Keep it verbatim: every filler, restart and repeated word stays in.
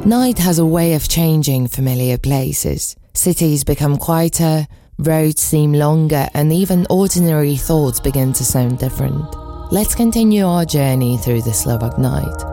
Night has a way of changing familiar places. Cities become quieter, roads seem longer, and even ordinary thoughts begin to sound different. Let's continue our journey through the Slovak night.